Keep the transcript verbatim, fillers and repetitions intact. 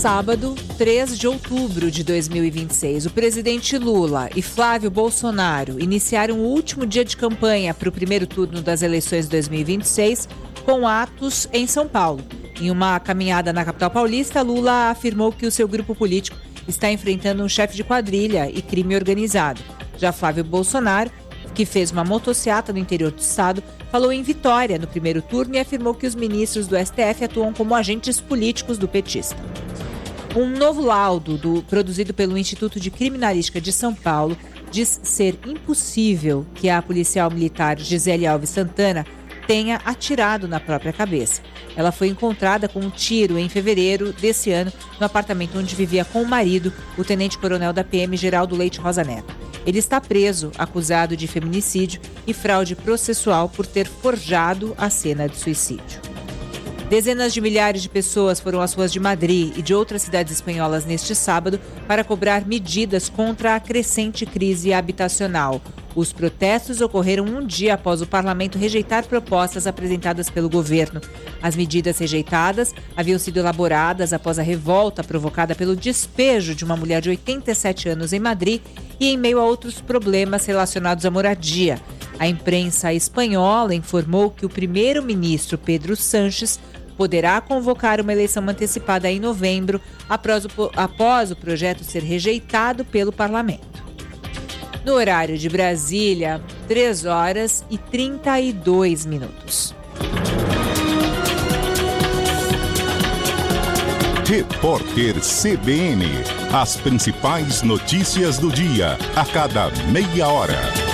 sábado, três de outubro de dois mil e vinte e seis, o presidente Lula e Flávio Bolsonaro iniciaram o último dia de campanha para o primeiro turno das eleições de dois mil e vinte e seis com atos em São Paulo. Em uma caminhada na capital paulista, Lula afirmou que o seu grupo político está enfrentando um chefe de quadrilha e crime organizado. Já Flávio Bolsonaro, que fez uma motociata no interior do estado, falou em vitória no primeiro turno e afirmou que os ministros do S T F atuam como agentes políticos do petista. Um novo laudo do, produzido pelo Instituto de Criminalística de São Paulo diz ser impossível que a policial militar Gisele Alves Santana tenha atirado na própria cabeça. Ela foi encontrada com um tiro em fevereiro desse ano no apartamento onde vivia com o marido, o tenente-coronel da P M Geraldo Leite Rosa Neto. Ele está preso, acusado de feminicídio e fraude processual por ter forjado a cena de suicídio. Dezenas de milhares de pessoas foram às ruas de Madrid e de outras cidades espanholas neste sábado para cobrar medidas contra a crescente crise habitacional. Os protestos ocorreram um dia após o parlamento rejeitar propostas apresentadas pelo governo. As medidas rejeitadas haviam sido elaboradas após a revolta provocada pelo despejo de uma mulher de oitenta e sete anos em Madrid e em meio a outros problemas relacionados à moradia. A imprensa espanhola informou que o primeiro-ministro Pedro Sánchez poderá convocar uma eleição antecipada em novembro, após o, após o projeto ser rejeitado pelo parlamento. No horário de Brasília, três horas e trinta e dois minutos. Repórter C B N. As principais notícias do dia, a cada meia hora.